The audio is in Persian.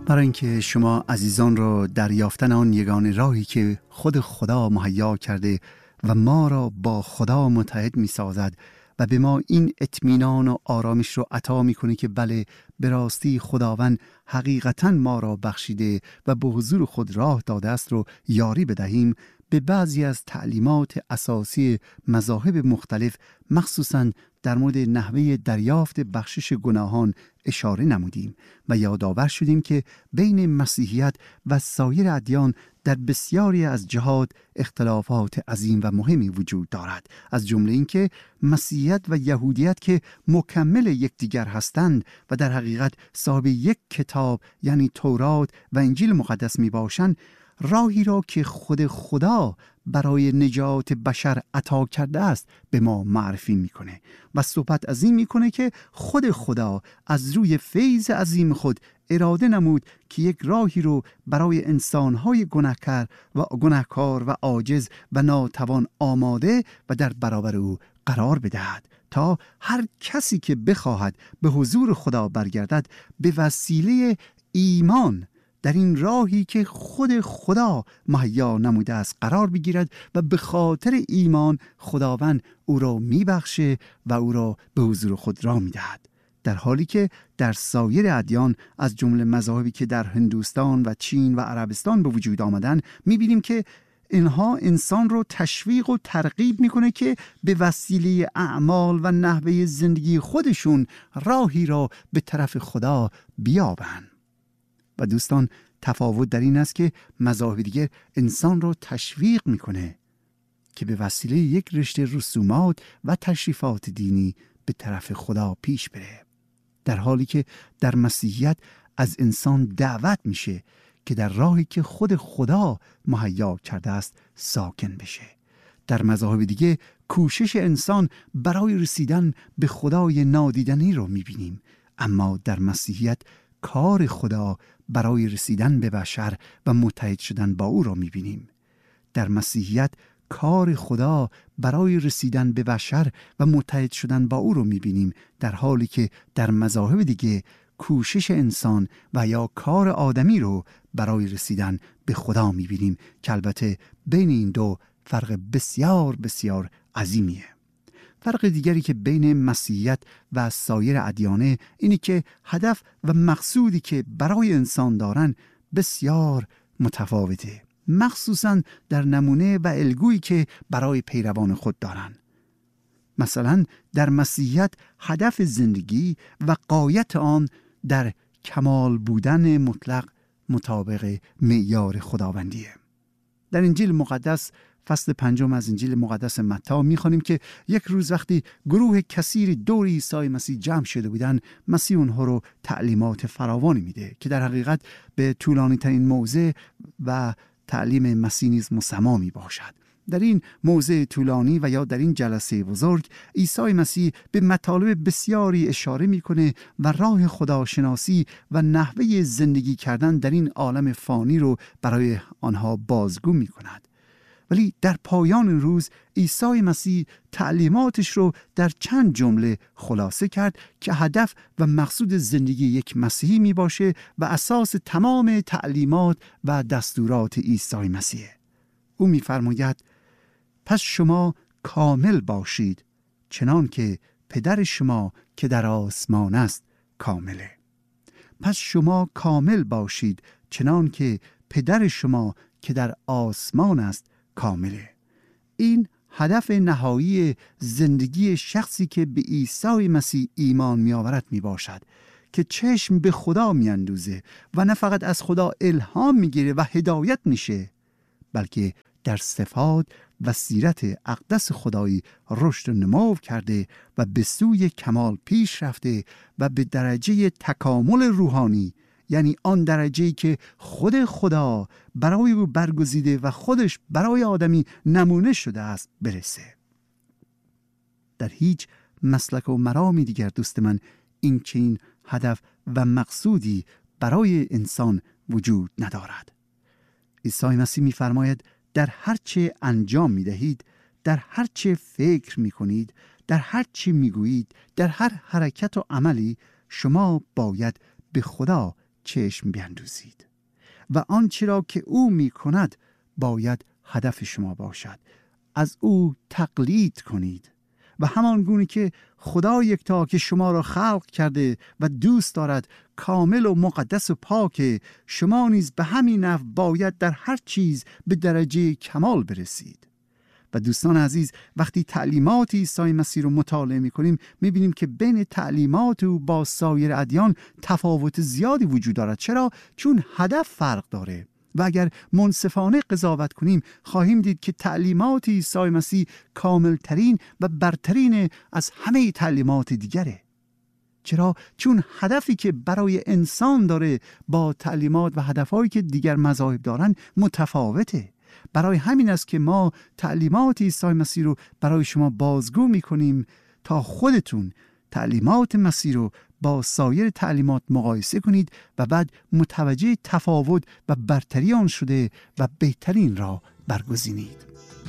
برای اینکه شما عزیزان را در یافتن آن یگانه راهی که خود خدا مهیا کرده و ما را با خدا متحد می سازد و به ما این اطمینان و آرامش رو عطا می کنه که بله، به راستی خداوند حقیقتا ما را بخشیده و به حضور خود راه داده است رو یاری بدهیم، به بعضی از تعلیمات اساسی مذاهب مختلف مخصوصاً در مورد نحوه دریافت بخشش گناهان اشاره نمودیم و یادآور شدیم که بین مسیحیت و سایر ادیان در بسیاری از جهات اختلافات عظیم و مهمی وجود دارد، از جمله اینکه مسیحیت و یهودیت که مکمل یکدیگر هستند و در حقیقت صاحب یک کتاب یعنی تورات و انجیل مقدس می باشند، راهی را که خود خدا برای نجات بشر عطا کرده است به ما معرفی میکنه و صحبت از این میکنه که خود خدا از روی فیض عظیم خود اراده نمود که یک راهی رو برای انسانهای گناهکار و عاجز و ناتوان آماده و در برابر او قرار بدهد تا هر کسی که بخواهد به حضور خدا برگردد به وسیله ایمان در این راهی که خود خدا مهیا نموده است قرار بگیرد و به خاطر ایمان خداوند او را میبخشه و او را به حضور خود را میدهد، در حالی که در سایر ادیان از جمله مذاهبی که در هندوستان و چین و عربستان به وجود آمدن میبینیم که اینها انسان رو تشویق و ترغیب میکنه که به وسیله اعمال و نحوه زندگی خودشون راهی را به طرف خدا بیابند. و دوستان، تفاوت در این است که مذاهب دیگر انسان را تشویق میکنه که به وسیله یک رشته رسومات و تشریفات دینی به طرف خدا پیش بره، در حالی که در مسیحیت از انسان دعوت میشه که در راهی که خود خدا مهیا کرده است ساکن بشه. در مذاهب دیگه کوشش انسان برای رسیدن به خدای نادیدنی رو میبینیم، اما در مسیحیت کار خدا برای رسیدن به بشر و متحد شدن با او را می‌بینیم. در مسیحیت کار خدا برای رسیدن به بشر و متحد شدن با او را می‌بینیم، در حالی که در مذاهب دیگه کوشش انسان و یا کار آدمی رو برای رسیدن به خدا می‌بینیم که البته بین این دو فرق بسیار بسیار عظیمیه. فرق دیگری که بین مسیحیت و سایر ادیانه اینی که هدف و مقصودی که برای انسان دارن بسیار متفاوته، مخصوصا در نمونه و الگویی که برای پیروان خود دارن. مثلا در مسیحیت هدف زندگی و غایت آن در کمال بودن مطلق مطابق معیار خداوندیه. در انجیل مقدس فصل 5 از انجیل مقدس متی می‌خوانیم که یک روز وقتی گروه کثیری دور عیسی مسیح جمع شده بودند، مسیح اونها رو تعلیمات فراوانی میده که در حقیقت به طولانی ترین موضع و تعلیم مسیح نیز مسما می باشد. در این موضع طولانی و یا در این جلسه بزرگ عیسی مسیح به مطالب بسیاری اشاره میکنه و راه خداشناسی و نحوه زندگی کردن در این عالم فانی رو برای آنها بازگو میکند. ولی در پایان روز عیسی مسیح تعلیماتش رو در چند جمله خلاصه کرد که هدف و مقصود زندگی یک مسیحی می باشه و اساس تمام تعلیمات و دستورات عیسی مسیح. او می فرماید پس شما کامل باشید چنان که پدر شما که در آسمان است کامله. پس شما کامل باشید چنان که پدر شما که در آسمان است کامله. این هدف نهایی زندگی شخصی که به عیسی مسیح ایمان می آورد می باشد که چشم به خدا می اندوزه و نه فقط از خدا الهام می گیره و هدایت میشه، بلکه در صفات و سیرت اقدس خدایی رشد و نمو کرده و به سوی کمال پیش رفته و به درجه تکامل روحانی، یعنی آن درجه‌ای که خود خدا برای او برگزیده و خودش برای آدمی نمونه شده است برسه. در هیچ مسلک و مرامی دیگر دوست من این چنین هدف و مقصودی برای انسان وجود ندارد. عیسی مسیح می‌فرماید در هر چه انجام می‌دهید، در هر چه فکر می‌کنید، در هر چه می‌گویید، در هر حرکت و عملی شما باید به خدا چشم بیندوزید و آنچه را که او می کند باید هدف شما باشد. از او تقلید کنید و همان گونه که خدا یکتا که شما را خلق کرده و دوست دارد کامل و مقدس و پاک، شما نیز به همین نحو باید در هر چیز به درجه کمال برسید. و دوستان عزیز، وقتی تعلیمات عیسی مسیح رو مطالعه می‌کنیم می‌بینیم که بین تعلیمات او با سایر ادیان تفاوت زیادی وجود دارد. چرا؟ چون هدف فرق داره. و اگر منصفانه قضاوت کنیم خواهیم دید که تعلیمات عیسی مسیح کاملترین و برترین از همه تعلیمات دیگره. چرا؟ چون هدفی که برای انسان داره با تعلیمات و هدفهایی که دیگر مذاهب دارن متفاوته. برای همین است که ما تعلیمات عیسی مسیح رو برای شما بازگو می‌کنیم تا خودتون تعلیمات مسیح رو با سایر تعلیمات مقایسه کنید و بعد متوجه تفاوت و برتری آن شده و بهترین را برگزینید.